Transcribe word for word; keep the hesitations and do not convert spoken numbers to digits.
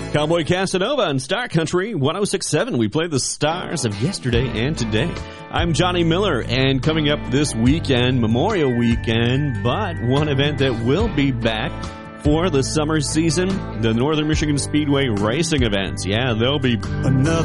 Cowboy Casanova on Star Country one oh six point seven. We play the stars of yesterday and today. I'm Johnny Miller, and coming up this weekend, Memorial Weekend, but one event that will be back for the summer season, the Northern Michigan Speedway racing events. Yeah, they'll be another